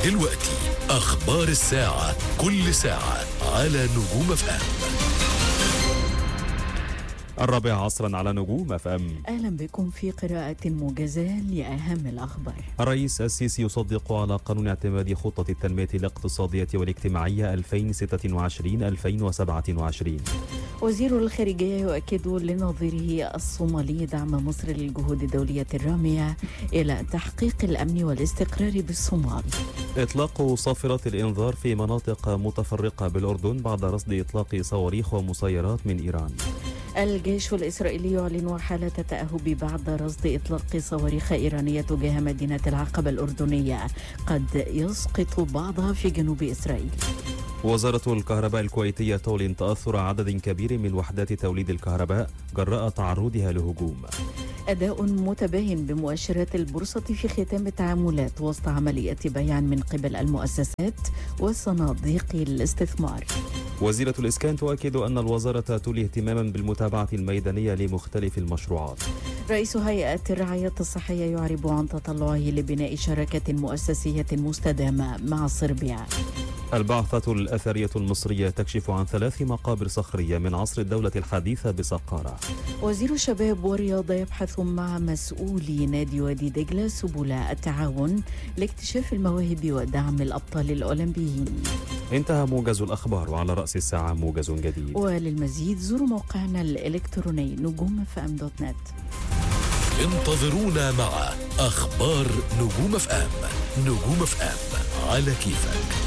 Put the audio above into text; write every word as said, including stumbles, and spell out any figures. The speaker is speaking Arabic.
دلوقتي أخبار الساعة، كل ساعة على نجوم اف ام. الرابعة عصرا على نجوم اف ام. أهلا بكم في قراءة موجزة لأهم الأخبار. الرئيس السيسي يصدق على قانون اعتماد خطة التنمية الاقتصادية والاجتماعية ألفين وستة وعشرين ألفين وسبعة وعشرين. وزير الخارجية يؤكد لنظيره الصومالي دعم مصر للجهود الدولية الرامية إلى تحقيق الأمن والاستقرار بالصومال. إطلاق صافرات الإنذار في مناطق متفرقة بالأردن بعد رصد إطلاق صواريخ ومسيرات من إيران. الجيش الإسرائيلي يعلن حالة تأهب بعد رصد إطلاق صواريخ إيرانية تجاه مدينة العقبة الأردنية قد يسقط بعضها في جنوب إسرائيل. وزارة الكهرباء الكويتية تعلن تأثر عدد كبير من وحدات توليد الكهرباء جراء تعرضها لهجوم. أداء متباين بمؤشرات البورصة في ختام التعاملات وسط عملية بيع من قبل المؤسسات وصناديق الاستثمار. وزيرة الإسكان تؤكد أن الوزارة تولي اهتماما بالمتابعة الميدانية لمختلف المشروعات. رئيس هيئة الرعاية الصحية يعرب عن تطلعه لبناء شراكة مؤسسية مستدامة مع صربيا. البعثة الأثرية المصرية تكشف عن ثلاث مقابر صخرية من عصر الدولة الحديثة بسقارة. وزير الشباب والرياضة يبحث مع مسؤولي نادي وادي دجلة سبل التعاون لاكتشاف المواهب ودعم الأبطال الأولمبيين. انتهى موجز الأخبار، وعلى رأس الساعة موجز جديد. وللمزيد زوروا موقعنا الإلكتروني نجوم اف ام دوت نت. انتظرونا مع أخبار نجوم اف ام. نجوم اف ام على كيفك.